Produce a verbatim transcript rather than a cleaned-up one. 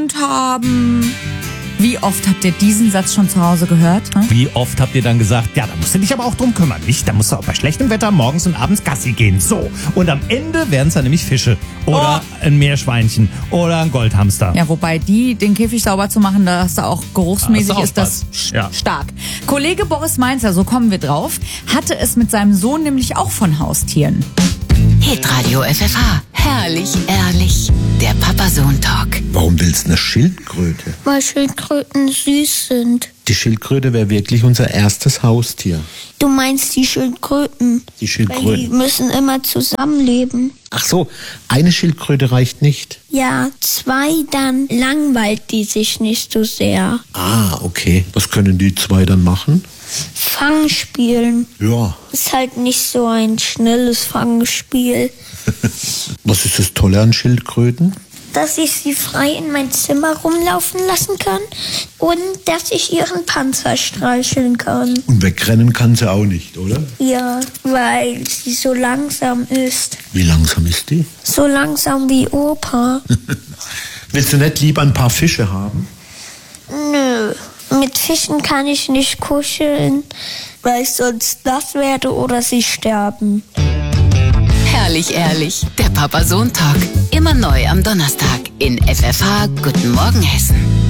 haben. Wie oft habt ihr diesen Satz schon zu Hause gehört? Hm? Wie oft habt ihr dann gesagt, ja, da musst du dich aber auch drum kümmern, nicht? Da musst du auch bei schlechtem Wetter morgens und abends Gassi gehen. So. Und am Ende wären es dann nämlich Fische. Oder oh. ein Meerschweinchen. Oder ein Goldhamster. Ja, wobei die, den Käfig sauber zu machen, da hast du auch geruchsmäßig, da ist das ja. stark. Kollege Boris Mainzer, so kommen wir drauf, hatte es mit seinem Sohn nämlich auch von Haustieren. Hitradio F F H. Herrlich, ehrlich. Der Papa-Sohn-Talk. Warum willst du eine Schildkröte? Weil Schildkröten süß sind. Die Schildkröte wäre wirklich unser erstes Haustier. Du meinst die Schildkröten? Die Weil die Schildkröten. müssen immer zusammenleben. Ach so, eine Schildkröte reicht nicht. Ja, zwei, dann langweilt die sich nicht so sehr. Ah, okay. Was können die zwei dann machen? Fangspielen. Ja. Ist halt nicht so ein schnelles Fangspiel. Was ist das Tolle an Schildkröten? Dass ich sie frei in mein Zimmer rumlaufen lassen kann und dass ich ihren Panzer streicheln kann. Und wegrennen kann sie auch nicht, oder? Ja, weil sie so langsam ist. Wie langsam ist die? So langsam wie Opa. Willst du nicht lieber ein paar Fische haben? Nö, mit Fischen kann ich nicht kuscheln, weil ich sonst nass werde oder sie sterben. Herrlich, ehrlich. Der Papa-Sohn-Talk. Immer neu am Donnerstag in F F H. Guten Morgen, Hessen.